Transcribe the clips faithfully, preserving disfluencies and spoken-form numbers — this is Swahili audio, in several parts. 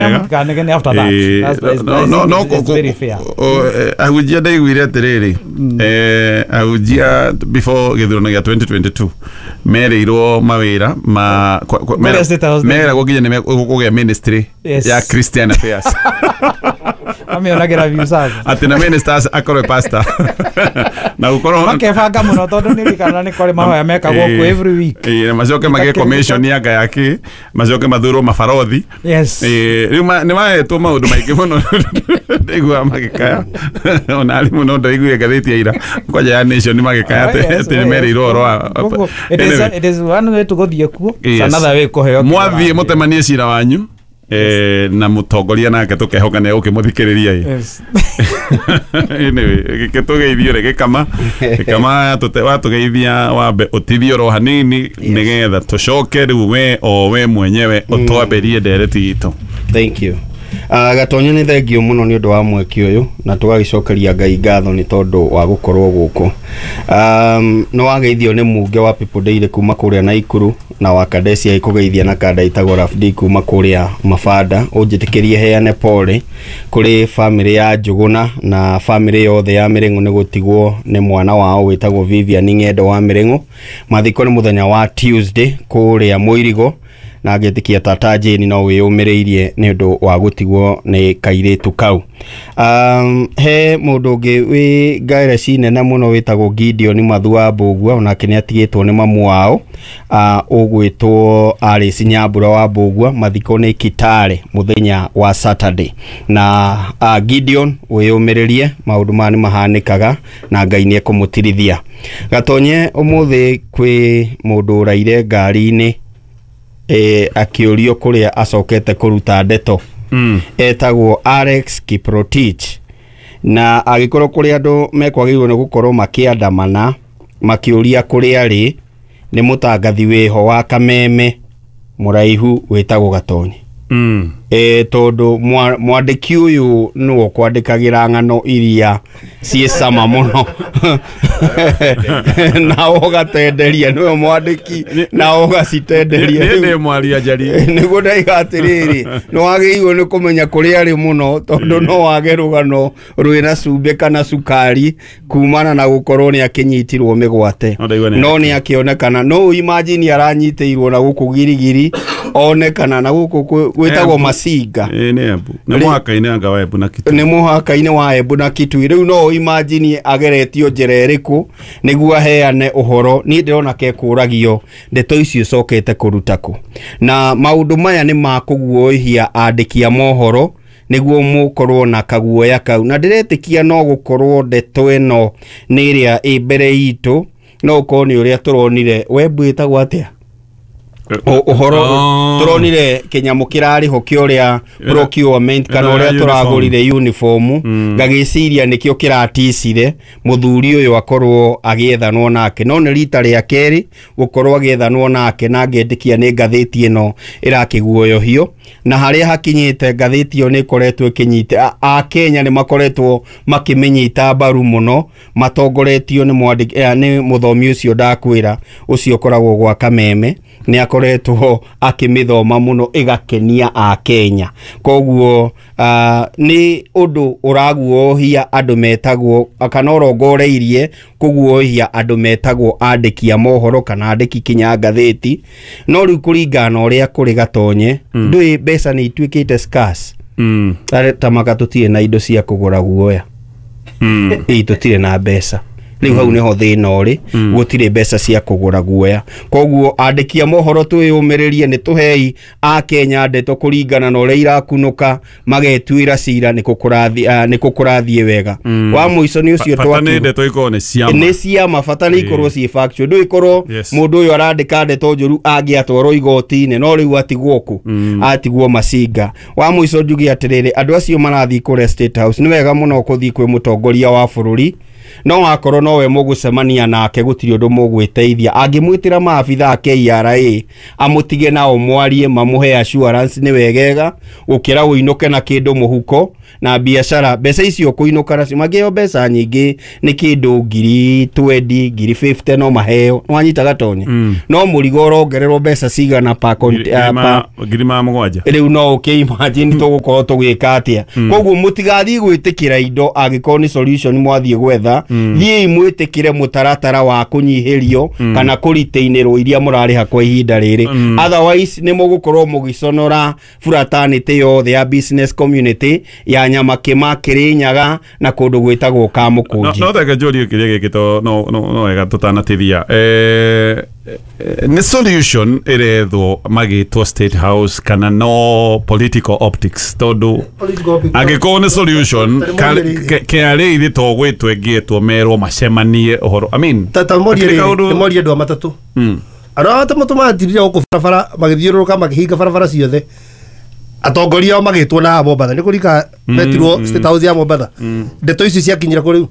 Kanegene after that. That's, that's, no, no, no, it's, it's very fair. Ahujia ndaiguire atiriri eh ahujia before githurano gia twenty twenty-two mereirwo mawira ma mera gokinya ne gogia ministry ya Christian Affairs. Ameonagira views ake ati na ministers akorwe pastor na gukoro makebanga muno tondu ni kana ni kore mahoya meka goku every week eh macoke mage commission ya gayaki macoke mathuro mafarothi yes eh rima ni maetwo maundu maingi muno ndigwa magikaya ona ali muno ndaiguye gatheti ya ira kwaja ya nation ni magikaya ati ni mere iroro it is it is one way to go thie kuo another way koheo mwathie mutemanie cira wanyu eh na mutongoria nake tukehoka ne ukimuthikiriria yes anyway gitugeithio rege kama kama tutewa tugeithia wabe utithio ro hanini nigetha tucoke riu we o we mwenyewe utwaberie ndereti itu. Thank you. Uh, Gatonyo ni thengio muno ni undu wa mweki uyu na tugagicokeria Ngai ngatho ni tondu wa gukorwo guku. Um no wageithio ni muge wa People Daily kuma kuria Naikuru na wa Kadesia ikugeithia na kada itagwo Rafdi kuma kuria Mafada unjitikirie heane pole kuri family ya Njuguna na family yothe ya Mirengo ni gutigwo ni mwana wao witagwo Vivian Ng'endo wa Mirengo mathiko ni muthenya wa Tuesday kuria Muirigo na agetikia tata Jane no wiyumireirie ni undu wa gutigwo ni kairitu kau. Um he mundu ungi wi gaire cine na muno witagwo Gideon Mathua Mbugua ona kini atigitwo ni mamu wao uh ugwitwo Alice Nyambura wa Mbugua mathiko ni Kitale muthenya wa Saturday na uh, Gideon wiyumireirie maundu mani mahanikaga na Ngai ni ekumutirithia. Gatonye umuthi kwi mundu uraire ngari-ini eh akiorio kuria acokete kuruta ndeto mm. etagwo Alex Kiprotich na agikorwo kuria andu mekwagirwo ni gukorwo makiandamana makioria kuria ri ni mutangathi wiho wa Kameme muraihu wetagwo Gatonye mm. eh tondu mwandiki uyu no kwandikagira ngano iria cie sama muno na ogatenderia no mwandiki na ogacitenderia ni mwaria jari nigo ndaigatiriri no wagiirwo ni kumenya kuri ari muno tondu no wage rugano rwina cumbe kana cukari kumana na gukorwo ni akinyitirwo migwate no ni akionekana no imagine aranyitirwo na guku girigiri onekana na guku gwitagwo Masinga eh ne Embu ne muhaka ine anga wa Embu na Kitu ne muhaka ine wa Embu na Kitu riu no imagine ageretio jereriku niguo heane uhoro ni ndirona ke kuragio ndeto icio cokete kurutako na maundu maya ni makuguohia andiki a mohoro niguo mukorwo na kaguoya kau na ndiretikia no gukorwo ndeto eno ni iria ibere itu no koni uria turonire webu itagwo atia uhoro turonire kinyamu kirari ho kioria procurement kana uria turagurire uniform ngagiciria nikio kiraticire muthuri uyu akorwo agiethanwo nake no ni rita ria keri gukorwo agiethanwo nake na ngendikia ni ngatheti ino irakiguoyohio na haria hakinyite ngatheti iyo ni koretwo ikinyite a Kenya ni makoretwo makimenyita baru muno matongoretio ni mwandiki ni muthomi ucio ndakwira ucio koragwo gwa Kameme ni akoretwo akimithoma muno igakenia a Kenya koguo uh, ni undu uraguohia andu metagwo kana urongoreirie kuguohia andu metagwo andiki a mohoro kana andiki kinya ngatheti no riu kuringana uria kuri Gatonye mm. ndui mbeca ni itwikite scarce mm. tamaka tutire na indo cia kugura guoya mm. itutire na mbeca riu hau neho thina uri gutire mbeca cia kugura guoya koguo andikia mohoro twiyumiririe ni tuhei a Kenya ndeto kuringana na uria irakunuka magetwira cira ni kukurathi ni kukurathie wega wa muico ni ucio twatu fatane ndeto ikone ciama ni ciama fatane ikorwo ci factual ndu ikorwo mundu uyu arandika ndeto njuru angiatwaro igoti-ini no riu atigwo ku atigwo Masinga wa muico njugi atiriri andu acio marathi kure State House ni wega muno kuthi kwi mutongoria wa bururi no akorwo no we mũgũcemania nake gũtirĩ ũndũ mũgwĩteithia angĩmwĩtĩra maabitha K R A amutige nao mwarie mamuhe assurance nĩ wegega gũkĩra ũinũke na kĩndũ mũhuko na biashara mbeca icio kũinũka nacio magĩo mbeca nyingĩ nĩ kĩndũ ngiri twenty ngiri fifty no maheo no anyita gatonye mm. no mũrigo ũrongererwo mbeca cigana pa ngiri ma mũgwanja rĩu no okay imagine tũgũkorwo tũgĩka atĩa koguo mũtigathiĩ gwĩtĩkĩra indo angĩkorwo nĩ solution mwathiĩ gwetha thiĩ mwĩtĩkĩre mũtaratara wa kũnyihĩrio kana kũritĩinĩrwo iria mũrarĩha kwa ihinda rĩrĩ otherwise nĩ mũgũkorwo mũgĩconora fraternity yothe ya business community ya nyama kĩma Kĩrĩnyaga na kũndũ gwĩtagwo Kamũkũnji no theka njũrie kĩrĩa gĩkĩ to no no wega tũtanatithia eh nĩ solution ĩrethwo magĩtwo State House kana no political optics tondũ angĩkorwo nĩ solution kĩarĩ ithe to gwĩtwo ĩngĩtwo merwo macemanie ũhoro I mean tata morie morie andũ matatũ andũ matatũ matirire gũkũ barabara magĩthiũrũrũka makĩhinga barabara ciothe atongoria ao magĩtwo na Mombatha nĩ kũrika metirwo State House ya Mombatha ndeto ici ciakinyira kũrĩ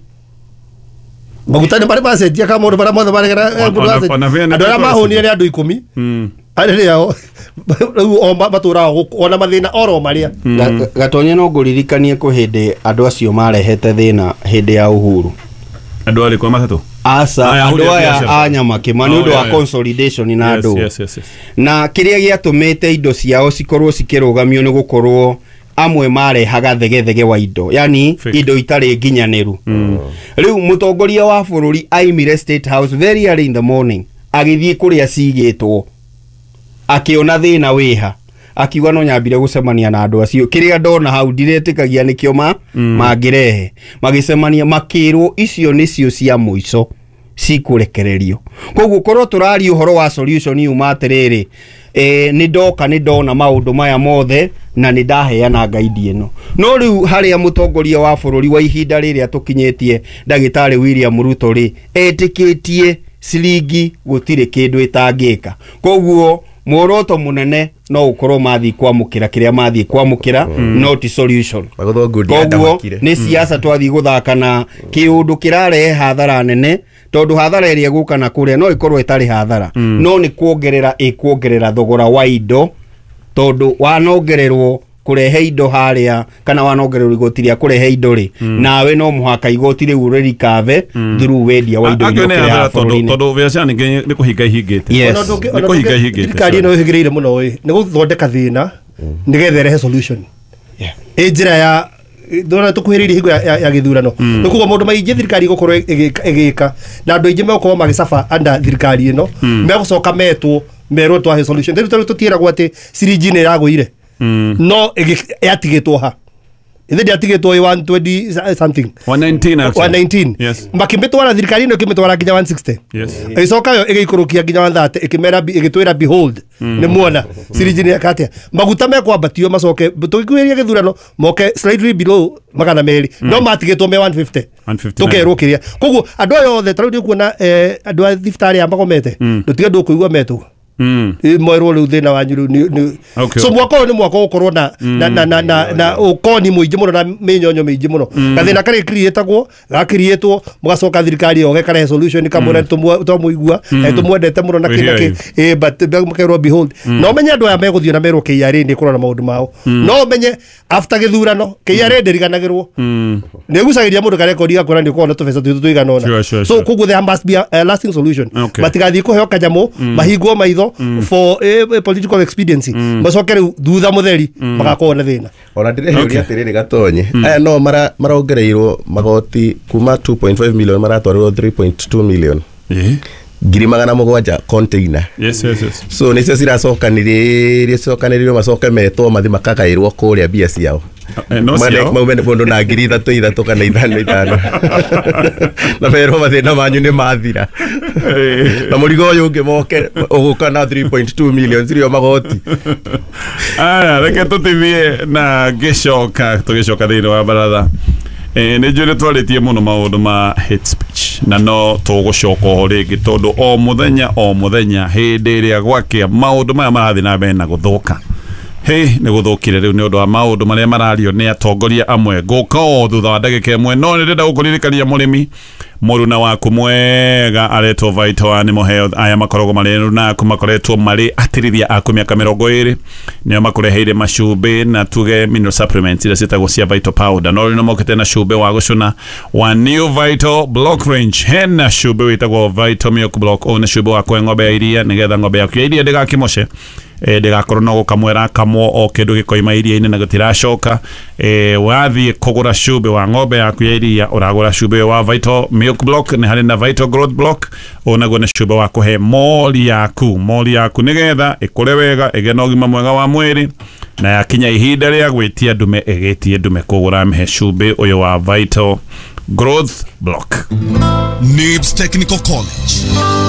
maguta nĩ marĩ macenjia ka mũndũ bara mothe marĩgera andũ arĩa mahũnire nĩ andũ ikũmi arĩa yao rĩu o matũraga ona mathĩna oro marĩa Gatonye no ngũririkanie kũ hĩndĩ andũ acio marehete thĩna hĩndĩ ya Uhuru andũ arĩ kwa matatũ asa andũ aya a nyama kĩma nĩ ũndũ wa consolidation na andũ na kĩrĩa gĩatũmĩte indo ciao cikorwo cikĩrũgamio nĩ gũkorwo amwe marehaga thegethege wa indo yani indo itarĩ nginyanĩru rĩu mũtongoria wa bũrũri aimire State House very early in the morning agĩthiĩ kũrĩa cigĩtwo akĩona thĩna wĩha akiuga no nyambire gũcemania na andũ acio kĩrĩa ndona hau ndiretĩkagia nĩkĩo ma mangĩrehe magĩcemania makĩrwo icio nĩcio cia mũico cikũrekererio koguo korwo tũrari ũhoro wa solution yuma atĩrĩrĩ eh nĩ ndoka nĩ ndona maũndũ maya mothe na nĩ ndaheana guide ĩno no rĩu harĩa mũtongoria wa bũrũri wa ihinda rĩrĩa tũkinyĩtie ndagĩtarĩ William Ruto rĩ etĩkĩtie ciringi gũtirĩ kĩndũ ĩtangĩka koguo muoroto munene no ukorwo mathi kwamukira kiria mathi kwamukira not solution koguo nĩ siasa twathi guthaka na kiundu kirarehe hathara nene tondu hathara ĩrĩa gũka na kuria no ikorwo itari hathara no ni kuongerera ikuongerera thogora wa indo tondu wanongererwo kurehe indo haria kana wanongererwo igoti rĩa kurehe indo ri nawe no muhaka igoti rĩu rĩri kave through wendia wa indo iria tondu tondu biacara nĩ kũhinga ihingĩte nĩ kũhinga ihingĩte thirikari ĩno ĩhĩgĩrĩire mũno ĩ nĩ gũthondeka thĩna nĩgetha ĩrehe solution ĩ njĩra ya ndona tukuhiririe hingo ya githurano nĩ kuga maũndũ maingĩ thirikari gũkorwo ĩgĩka na andũ aingĩ megũkorwo magĩcaba under thirikari ĩno megũcoka metwo merwo twahe solution rĩu tũtieragwo atĩ ciringi nĩ ĩragũire no yatigĩtwo ha ithe ndiatigĩtwo one twenty something one nineteen actually one nineteen yes makĩmĩtwara thirikari ĩno ĩkĩmĩtwara nginya one sixty yes ĩcoka yo ĩgĩikũrũkia nginya one thirty ĩkĩmera ĩgĩtwĩra behold nĩ muona ciringi nĩ akatia maguta mekwambatio macoke tũgĩkuhĩria gĩthurano moke slightly below magana merĩ no matigĩtwo me one fifty tũkerwo kĩrĩa koguo andũ aya othe tarĩu nĩ kuona andũ a thibitarĩ ya magomete ndũtiga ndũ kũigua metwo Mm. Mwerwo rĩu thĩna wanyu rĩu so mwaka ũyũ nĩ mwaka ũkorwo na na na na na ũkoni mũingĩ mũno na mĩnyonyo mĩingĩ mũno gathĩna karĩ createagwo gakirietwo mũgacoka thirikari yoge karehe solution kamũre tũmũigua tũmwendete mũno na kĩna kĩ but mũkerwo behold no menye andũ aya megũthiĩ na merwo K R A nĩ kũrora maũndũ mao no menye after gĩthurano K R A ndĩriganagĩrwo nĩ gucagĩria mũndũ karekodi gakora nĩ kuona tũbeca twitũ tũiganona so koguo there must be a lasting solution matigathiĩ kũheo kanyamũ mahingwo maitho for a political expediency macoke rĩu thutha mutheri magakorwo na thĩna ona ndĩreheria atĩrĩrĩ Gatonye aya no marongereirwo magoti kuma two point five million maratwarĩrwo three point two million ngiri magana mũgwanja container yes yes yes so nĩcio ciracokanĩrĩrio cokanĩrĩrio macoke metwo mathi makagaĩrwo kũrĩa mbia ciao no cio maumene mũndũ na ngiri ithatũ ithatũ kana ithano ithano na merwo mathĩna manyu nĩ mathira na mũrigo ũyũ ũngĩ moke ũgũka na three point two million cirio magoti aya reke tũtithie na gĩcoka tũgĩcoka thĩinĩ wa baratha eh nĩ njũrĩ twarĩtie mũno maũndũ ma hate speech na no tũgũcoka ho rĩngĩ tondũ o mũthenya o mũthenya hĩndĩ ĩrĩa gwakĩa maũndũ maya marathiĩ na mbere na gũthũka hey nä gå thå kire rä u nä å ndå wa maå ndå marä a marario nä atongoria amwe gå ka o thutha wa ndagä ĩmwe no nä ndenda gå kå ririkania må rä mi må runa waku mwega aretwo Vital Animal Health aya makoragwo marä runaku makoretwo marä atirithia aku mä aka mä rongo ä rä nä o makåreheire macumbä na tuge mineral supplements iria ciätagwo cia Vital Powder no rä no mokete na cumbä wa gå cuna wa New Vital Block Range hena cumbä wä tagwo Vital Milk Block o nä cumbä wa kwe ng'ombe ya iria nä getha ng'ombe yaku ya iria ndä gakä moce ndigakorwo no gukamwera kamwo o kindu gikoima iria-ini na gutiracoka wathie kugura cumbĩ wa ng'ombe yaku ya iria uragura cumbĩ wa Vital Milk Block ni hari na Vital Growth Block onaguo ni cumbĩ wa kuhe mori yaku mori yaku nigetha ikure wega ige na ũgima mwega wa mwĩrĩ na yakinya ihinda rĩa gwitia ndume igitie ndume kugura mihe cumbĩ uyu wa Vital Growth Block. Nibs Technical College.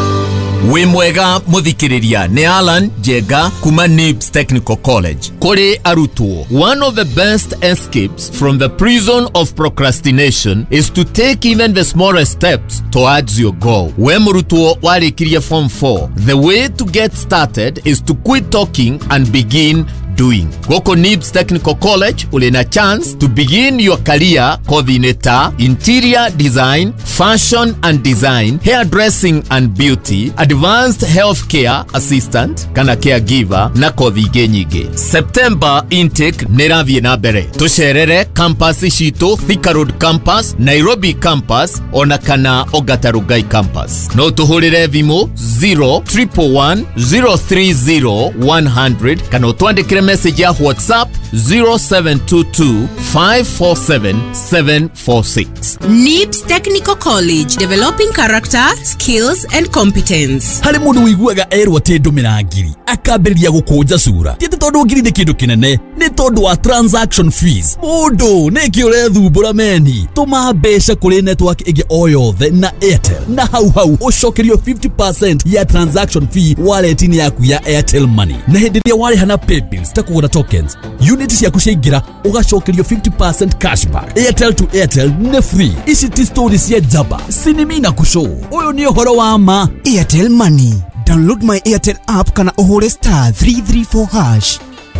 We mwega muthikiriria ni Alan Jega kuma Nibs Technical College. Kore arutwo, one of the best escapes from the prison of procrastination is to take even the smallest steps towards your goal. We murutwo warikirie form four. The way to get started is to quit talking and begin doing. Goko Nibs Technical College ulina chance to begin your career coordinator, interior design, fashion and design, hairdressing and beauty, advanced healthcare assistant, kana caregiver na kothi ingĩ nyingĩ. September intake nĩrathiĩ na mbere. Tucerere campus citũ Thika Road campus, Nairobi campus, ona kana Ongata Rongai campus. No tuhũrĩre thimũ zero one one zero three zero one hundred kana utwandĩkĩre message ya WhatsApp zero seven two two five four seven seven four six. Nibs Technical College, developing character, skills and competence. Hari mundu wiguaga erwo ati ndumira ngiri akambĩrĩria gũkũnja cura ti tondu ngiri nĩ kĩndũ kĩnene nĩ tondu wa transaction fees. Mundu nĩ kĩ ũrethumbũra meni tũma mbeca kũrĩ network ĩngĩ o yothe na Airtel na hau hau ũcokerio fifty percent ya transaction fee wallet-inĩ yaku ya Airtel Money na hĩndĩ ĩrĩa warĩha na paybills ta kũgũra tokens unit ciaku ciaingĩra ũgacokerio fifty percent cashback. Airtel to Airtel nĩ free. Ici ti story cia jaba sinimina kushow ũyũ nĩ ũhoro wa ma. Airtel Money, download my Airtel app kana ũhũre star three three four hash.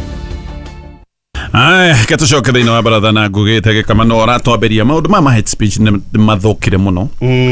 Ai katucoke thĩinĩ wa baratha na ngugĩte gĩkama no ũratwambĩria maũndũ ma ma hate speech nĩ mathũkire mũno.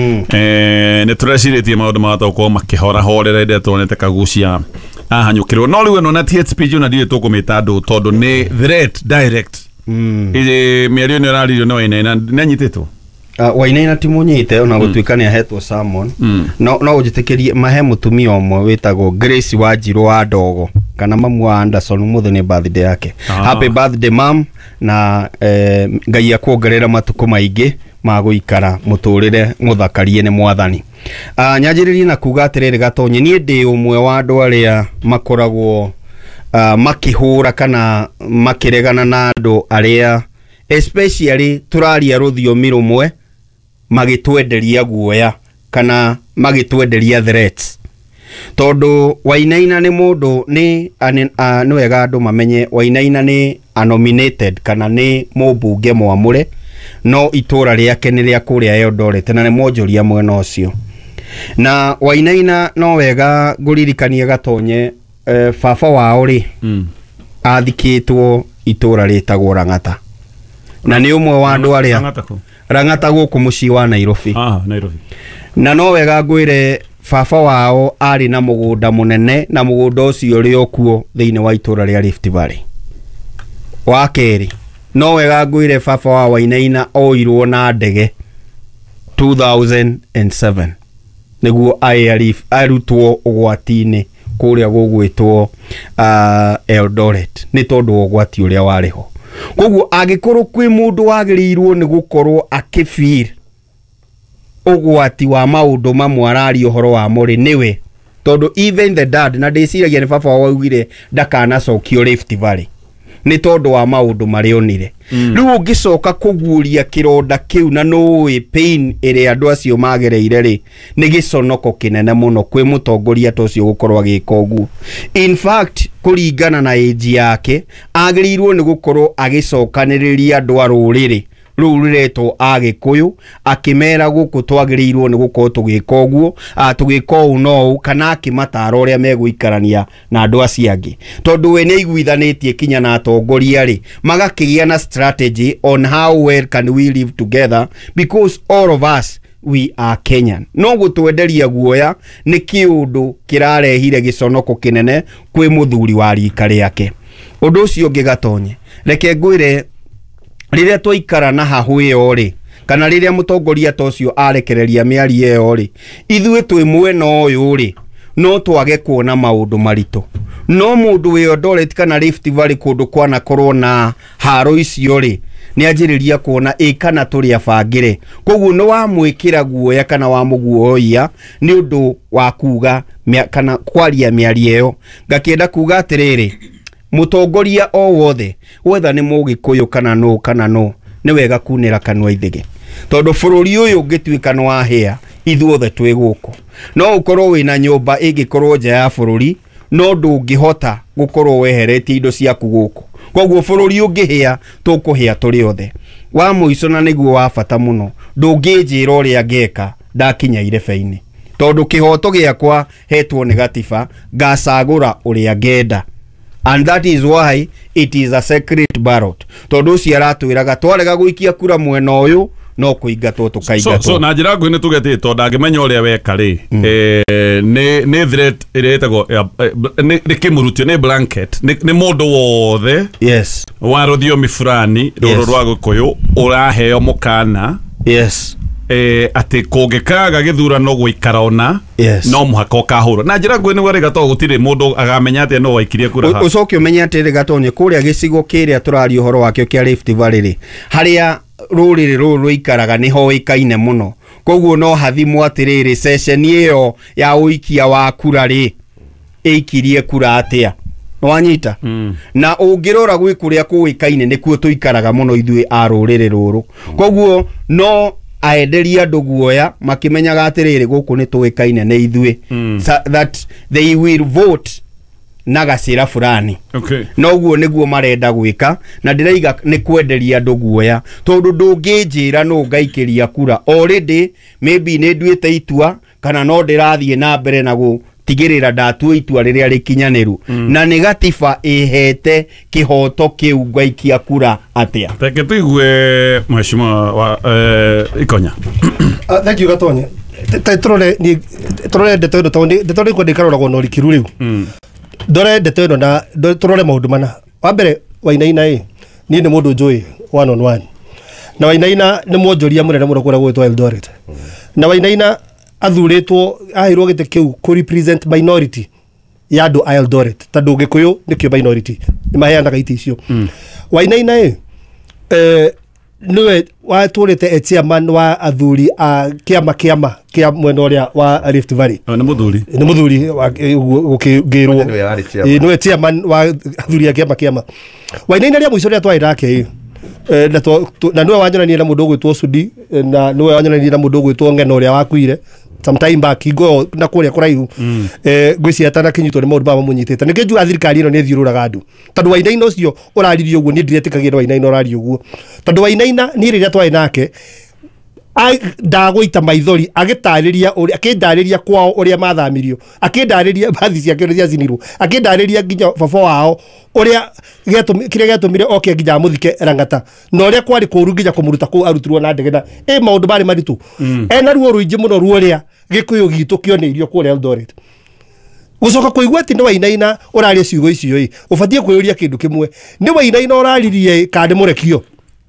eh nĩ tũrecirĩtie maũndũ ma gũkorwo makĩhora horera ĩrĩa tuonete kagucia ahanyũkĩrwo no rĩu ĩno na hate speech na ndirĩ tũkũmĩta andũ tondũ nĩ threat direct. ĩrĩ mĩario nĩ ũraririo nĩ Wainaina nĩanyitĩtwo. Wainaina ti munyite ona gũtuĩka nĩ ahetwo summon no no ũnjĩtĩkĩrie mahe mũtumia ũmwe wĩtagwo Grace Wanjiru wa Ndogo kana mamu wa Anderson mũthĩ nĩ birthday yake. Happy birthday mam na Ngai akuongerera matukũ maingĩ ma gũikara mũtũrĩre mũthakarie nĩ mwathani. Nyanjĩrĩrie na kuga atĩrĩrĩ Gatonye niĩ ndĩ ũmwe wa andũ arĩa makoragwo makĩhũra kana makĩregana na andũ arĩa especially turaria rũthiomi rũmwe magĩtwenderia guoya kana magĩtwenderia threats. Tondu Wainaina nĩ mũndũ nĩ nĩ wega andũ mamenye Wainaina nĩ nominated kana nĩ mũmbunge mwamũre no itura rĩake nĩ rĩa kũrĩa Eldoret na nĩ monjoria mwena ũcio. Na Wainaina no wega ngũririkanie Gatonye baba wao rĩ athikĩtwo itura rĩtagwo Rang'ata na nĩ ũmwe wa andũ arĩa Rang'ata gũkũ mũciĩ wa Nairobi. Ah, Nairobi. Na no wega ngwĩre baba wao arĩ na mũgũnda mũnene na mũgũnda ũcio ũrĩ okuo thĩinĩ wa itura rĩa Rift Valley. Wa kerĩ no wega ngwĩre baba wa Wainaina oirwo na ndege two thousand seven nĩguo arutwo ũgwati-inĩ kũrĩa gũgwĩtwo Eldoret nĩ tondũ ũgwati ũrĩa warĩho. Koguo agĩkorwo kwĩ mũndũ wagĩrĩirwo nĩ gũkorwo akĩfeel ũgwati wa maũndũ mamwe arari ũhoro wa mũrĩ nĩwe tondũ even the dad na ndĩciragia nĩ baba waugire ndakanacokio Rift Valley nĩ tondũ wa maũndũ marĩ onire. Rĩu ũngĩcoka kũguũria kĩronda kĩu na nũĩ pain ĩrĩa andũ acio magereire rĩ nĩ gĩconoko kĩnene mũno kwĩ mũtongoria ta ũcio gũkorwo agĩka ũguo. In fact kũringana na age yake agĩrĩirwo nĩ gũkorwo agĩcokanĩrĩria andũ a rũrĩrĩ rũu rũretwo Agĩkũyũ akĩmera gũkũ twagĩrĩirwo nĩ gũkorwo tũgĩka ũguo tũgĩka ũũ no ũũ kana akĩmatara ũrĩa megũikarania na andũ acio angĩ tondũ we nĩ iguithanĩtie kinya na atongoria rĩ magakĩgĩa na strategy on how well can we live together because all of us we are Kenyan. No gũtwenderia guoya nĩ kĩũndũ kĩrarehire gĩconoko kĩnene kwĩ mũthuri wa rika rĩake. Ũndũ ũcio ũngĩ Gatonye, reke ngwĩre rĩrĩa twaikara na hahũ ĩyo rĩ kana rĩrĩa mũtongoria ta ũcio arekereria mĩario ĩyo rĩ ithuĩ twĩ mwena ũyũ rĩ no twage kuona maũndũ maritũ. No mũndũ wĩ Eldoret kana Rift Valley kũndũ kwanakorwo na haro icio rĩ nĩ anjĩrĩria kuona ĩ kana tũrĩ abangĩre. Koguo nĩ wamwĩkĩra guoya kana wamũguoya nĩ ũndũ wa kuga kana kwaria mĩario ĩyo. Ngakĩenda kuga atĩrĩrĩ mũtongoria o wothe wetha nĩ Mũgĩkũyũ kana no kana no nĩ wega kunĩra kanua ithige tondũ bũrũri ũyũ ũngĩtuĩka nĩ wahĩa ithuothe twĩ gũkũ. No ũkorwo wĩna nyũmba ĩngĩkorwo nja ya bũrũri no ndũngĩhota gũkorwo weheretie indo ciaku gũkũ. Koguo bũrũri ũngĩhĩa tũkũhĩa tũrĩ othe. Wa mũico na nĩguo wa bata mũno ndũngĩnjĩra ũrĩa ngeka ndakinya irebe-inĩ tondũ kĩhoto gĩakwa hetwo nĩ gatiba ngacagũra ũrĩa ngenda. And that is why it is a secret ballot. Tondũ ũcio aratwĩraga twarega gũikia kura mwena ũyũ no kũingatwo tũkaingatwo. So, so na njĩra nguhĩ nĩ tũgetĩ tondũ angĩmenya ũrĩa weka rĩ nĩ nĩ threat ĩrĩa ĩtagwo nĩ kĩmurutio nĩ blanket nĩ mũndũ wothe yes wa rũthiomi fulani rũrũ rwa Gĩkũyũ ũraheo mũkana yes eh ati kũngĩkaga gĩthurano gũikara ona yes. no mũhaka ũkahũrwo na njĩra nguhĩ nĩguo Gatonye gũtirĩ mũndũ agamenya atĩ no waikirie kura ha ũcoke ũmenye atĩ Gatonye kũrĩa gĩcigo kĩrĩa tũraria ũhoro wakĩo kĩa Rift Valley rĩ harĩa rũrĩrĩ rũrũ rũikaraga nĩ hoĩkaine mũno. Koguo no hathimwo atĩrĩrĩ session ĩyo ya ũikia wa kura rĩ ĩikirie kura atĩa wanyita mm. na ũngĩrora gwĩ kũrĩa kũĩkaine nĩkuo tũikaraga mũno ithuĩ a rũrĩrĩ rũrũ. Koguo no aenderia andũ guoya makĩmenyaga atĩrĩrĩ gũkũ nĩ tũĩkaine nĩ ithuĩ mm. that they will vote na gacĩra fulani. Okay. No guo nĩguo marenda gwĩka na ndĩraiga nĩ kwenderia andũ guoya tondũ ndũngĩnjĩra no ngaikĩria kura already maybe nĩ nduĩte itua kana no ndĩrathiĩ na mbere na gũtigĩrĩra ndatua itua rĩrĩa rĩkinyanĩru mm. na nĩ gatiba ĩhete kĩhoto kĩu ngaikia kura atĩa. Reke tũigue mheshimiwa wa uh, Ikonya. uh, thank you Gatonye. Tũrore ni tũrore ndeto ĩno tondũ ndeto ĩno ĩkaroragwo na ũrikiru rĩu. Mm. Ndore ndeto ĩno na tũrore maũndũ mana. Wa mbere Wainaina ĩ niĩ nĩ mũndũ njũĩ one on one. Na Wainaina nĩ mwonjoria mũnene mũno kũrĩa gwĩtwo Eldoret. Mm. Na Wainaina athurĩtwo aheirwo gĩtĩ kĩu kũ represent minority ya andũ a Eldoret tondũ Gĩkũyũ nĩkĩo minority nĩ maheanaga iti icio. Mm. Wainaina ĩ eh niwe watũrĩte chairman wa athuri a kĩama kĩama kĩa mwena ũrĩa wa Rift Valley. Nĩ mũthuri nĩ mũthuri gũkĩgĩrwo niwe chairman wa athuri a kĩama kĩama. Wainaina rĩa mũico rĩa twarĩ nake ĩ na niwe wanyonania na mũndũ ũgwĩtwo Sudi na niwe wanyonania na mũndũ ũgwĩtwo Ng'eno ũrĩa wakuire sometime back ngo na kũrĩa kũraihu eh ngwĩciria tana kinyitwo nĩ maũndũ ma mũnyitĩte nĩkĩo njuga thirikari ĩno nĩ thiũrũraga andũ tondũ Wainaina ũcio ũraririe ũguo nĩ ndiretĩkagĩra Wainaina ũraririe ũguo tondũ Wainaina nĩ rĩrĩa twarĩ nake ndagũita maithori agĩtarĩria ũrĩa akĩndarĩria kwao ũrĩa mathamirio akĩndarĩria bathi ciake ũrĩa ciacinirwo akĩndarĩria nginya baba wao ũrĩa gĩatũmire kĩrĩa gĩatũmire oke nginya mũthike Rangata na ũrĩa kwari kũru nginya kũmuruta kũu arutirwo na ndege na ĩ maũndũ marĩ maritũ ena ruo rũingĩ mũno ruo ũrĩa Gĩkũyũ gitũ kĩoneirio kũrĩa Eldoret gucoka kuigua ati nĩ Wainaina ũraria ciugo icio ĩ ũbatie kwĩyũria kĩndũ kĩmwe nĩ Wainaina ũraririe kandi mũrekio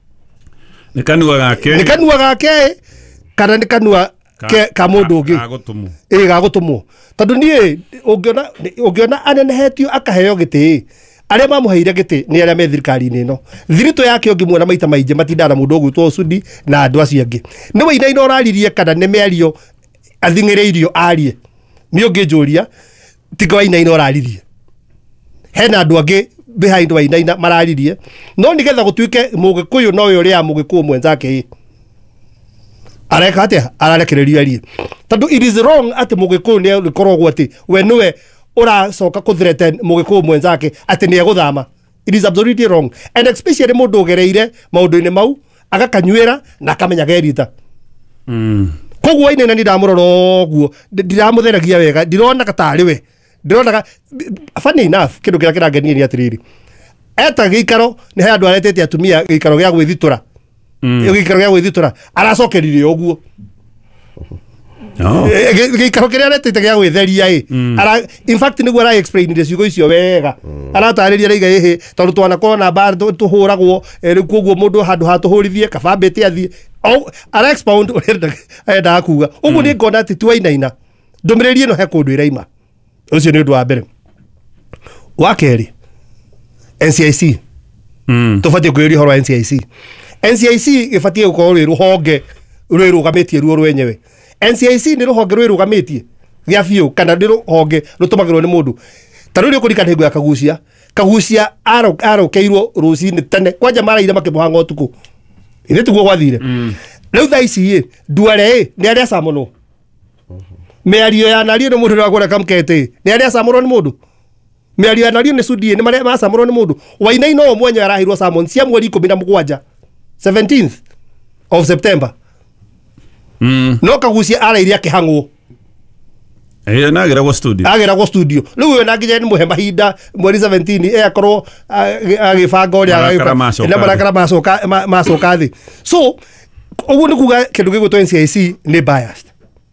nĩ kanua gake nĩ kanua gake kana nĩ kanua ka mũndũ ũngĩ gagũtumwo ĩ gagũtumwo tondũ niĩ ũngĩona ũngĩona anenehetio akaheo gĩtĩ arĩa mamũheire gĩtĩ nĩ arĩa me thirikari-inĩ ĩno thirito yake ũngĩmuona maita maingĩ matindaga na mũndũ ũgwĩtwo Sudi na andũ acio angĩ nĩ Wainaina ũraririe kana nĩ mĩario athing'ĩrĩirio arie nĩ ũngĩnjũria tiga Wainaina ũraririe hena andũ angĩ behind Wainaina mararirie no nigetha gũtuĩke Mũgĩkũyũ no ũrĩa Mũgĩkũyũ mwenzake areka atĩa ararekererio arie tondũ it is wrong ati Mũgĩkũyũ nĩ gũkorwo ati we niwe ũracoka kũthreaten Mũgĩkũyũ mwenzake ati nĩ egũthama it is absolutely wrong and especially mũndũ ũgereire maũndũ-inĩ mau agakanyuira na akamenya gerita mm koguo wainaina ni ndamuroro guo ndiramutheragia wega ndirona katari we ndirona funny enough kindu kira kirangenia ni atiriri eta gikaro ni he andu aretete atumia gikaro gya gwithitura mm gikaro gya gwithitura aracokeririe oguo no gikaro kiria aretete gya gwitheria i ara in fact ni gwara explain the ciugo icio wega aratariria reiga ehe tondu twana kona bar tuhuragwo ri koguo mundu handu hatuhurithie kabambete athie au ara expound enda akuga uguo ni ngona ati twainaina ndumiriri no he kundu iraima ucio ni undu wa mbere wa keri N C I C mm tufatie kwiri horo N C I C N C I C ifatie gukorwo ri ruhonge ruri rugamitie ruo rwenyewe N C I C ni ruhonge ruri rugamitie gya fiu kana ndi ruhonge rutumagirwo ni mundu taruri ukurikana hingo ya kagucia kagucia aro aro keirwo rucini tene kwanja maraire makimuhanga utuku ine tugo gwathire riu tha ici duare ni aria samuno meario ya nario ni mundu ni wagora kamkete ni aria samuno ni mundu meario ya nario ni sudie ni maria masamuno ni mundu wainai no mwenye arahirwo samon cia mweri ikumi na mugwanja seventeenth of September mm no kagucia arairia kihangwo eh na agira go studio agira go studio riu we na ngije ni muhe mahinda mweri seventeen e akorwo agibanga uri agika na marakara macoka macoka thi so uguo ni kuga kindu gigutwa N C I C ni biased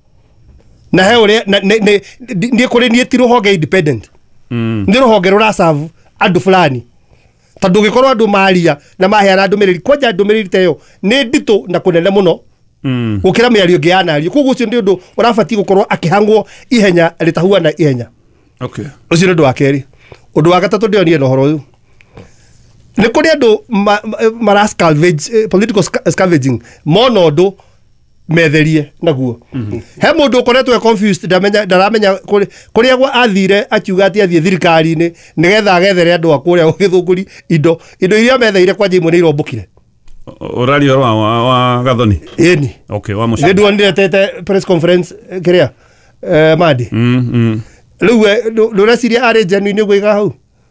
na he uri ni kuri ni tiro hoge independent mm ndi ruhonge rura serve andu fulani tondu gikorwo andu maria na maheana andu meriri kwanja andu meriri teyo ni ndito na kunene muno mm ukira miario ngiana ario koguo cio ndi undu urabati gukorwo akihangwo ihenya ritahuana ihenya okay ucio ndu wa keri undu wa gatatu ndionie no horo uyu ni kuri andu mara scavenge political scavenging mono ndu metherie naguo he mundu ukoretwe confused ndamenya ndaramenya kuri agwa athire akiuga ati athie thirikari ni nigetha agethere andu akuria ugithunguri indo indo iria metheire kwanja imwe ni irombukire urari wa wa gathoni eni okay wa mushi ndu ndetete press conference kiria eh madi mm mm riu ndureciria ari genuine gwiga hau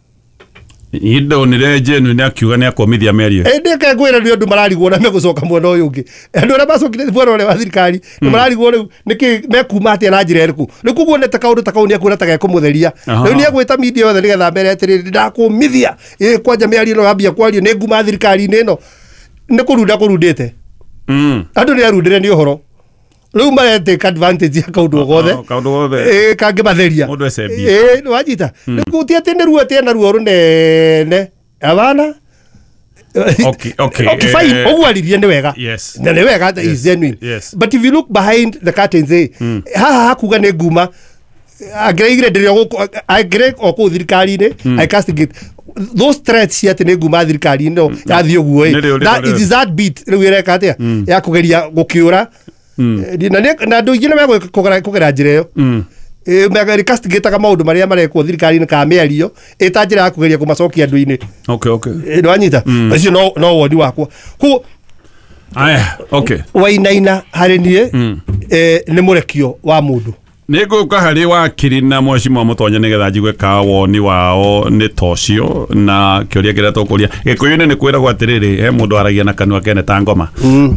indo ni rejenu ni akiuga ni akomithia merio endeke gwira ni andu mararigwo na megucoka mwena uyu ungi andu ara macokire bwero ore wa thirikari ni mararigwo riu niki mekuma atia na njira eriku ni kuguonete kaundu ta kauni akura ta gekumutheria riu ni agwita media yothe nigetha mbere atiriri ndakumithia ii kwanja meario no yambia kwario ni nguma thirikari ni no ni kurunda kurundite mm andu ni arundire ni uhoro riu marete advantage ya kaundu gothe kaundu gothe eh kange matheria mundu ecebia eh no wajita ni kutia tene ruo tena ruo runene abana okay okay okay fine ogwaririe ni wega yes na ni wega that is genuine yes but if you look behind the curtains eh ha ha kuga ne nguma agreire ndirio guko agree oku thirikari ni I castigate those threats yet ne nguma thirikari no yathio guo that it is that beat riu ireka atia ya kugeria gukiura na na ndu igina mego kugera kugera njira yo eh mega castigate ka maundu maria marekwo thirikari ni ka meario eta njira ya kugeria kumacokia andu ini okay okay ndo anyita acio no no wodi wakwa ku aya okay wainaina hari nie eh ni murekio wa mundu niguka hari wakiri na mwecimu mutonya nigetha njigwe ka woni wao ni tocio na kiuria kira tokuria gikuyune ni kwira gwatiriri he mundu aragia na kanua kene ta ngoma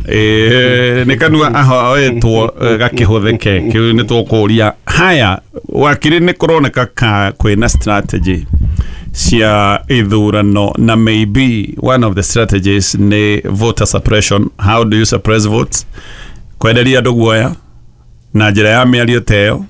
eh ni kanua ahoetwo gakihuthike kiu ni tokuria haya wakiri ni kuroneka ka kwina strategy cia ithurano na maybe one of the strategies ni voter suppression. How do you suppress votes? Kwenderia andu guoya na njira ya miario teo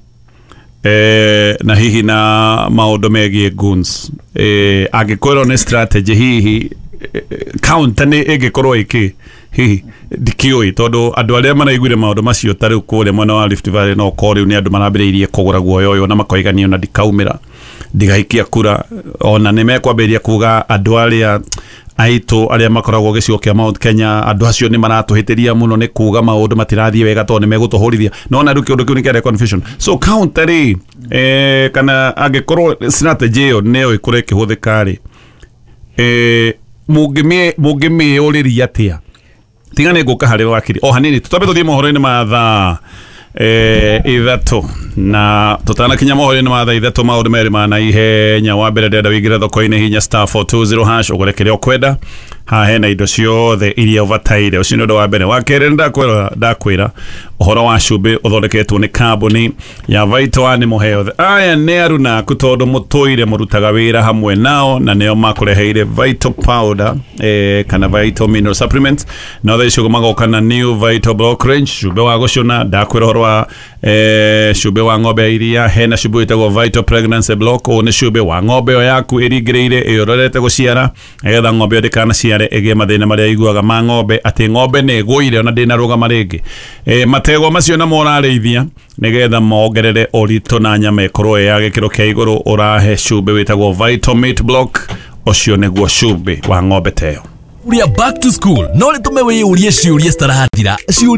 eh na hihi na maundu megie guns eh agikorwo ni strategy hihi counter ni igikorwo iki hihi dikioi todo andu aria maraiguire maundu macio tari kure mwena wa Rift Valley no kore ni andu marambiriirie kugura guoyo yo na makoiganio na dikaumira digaikia kura ona nimekwambiria kuga andu aria aitu aria makoragwo gicigo kia Mount Kenya andu acio ni maratuhitiria muno ni kuga maundu matirathie wega to ni megutuhorithia no na ruki undu kiu ni kere confusion so counter eh kana agikorwo strategy yo neo ikure kihuthikari eh mugime mugime uriria atia tigane nguka hari wakiri o hanini tutabe tuthie mohoro-ini ma thaa eh ithatu na tutana kinya mohoro-ini ma thaa ithatu maundu meri ma na ihenya wa mbere ndenda wingire thoko-ini hinya star four two zero hash ugure kiria ukwenda ha hena indo ciothe iria ubataire ucio ndo wa mbere wa kere ndakwira ndakwira uhoro wa cumbi uthondeketwo ni kambuni ya Vital Animal Health. Aya ne aruna kutondo mutoire murutaga wira hamwe nao na neo makureheire Vital Powder eh kana Vital Mineral Supplements no they shogo magoka na new Vital Block Range cumbi wa gucuna ndakwira uhoro wa eh cumbi wa ng'ombe iria hena cumbi itagwo Vital Pregnancy Block o ni cumbi wa ng'ombe yaku irigirire iyororete guciara egetha ng'ombe ndikana ciare ege mathina maria iguaga ma ng'ombe ati ng'ombe ne guire ona ndina rugama ringi eh matego macio na morarithia nigetha mongerere orito na nyama ikorwo ya gikiro kia iguru urahe cumbi witagwo Vital Meat Block ucio niguo cumbi wa ng'ombe teyo uria back to school no ritume wiyurie ciurie starahatira ciurie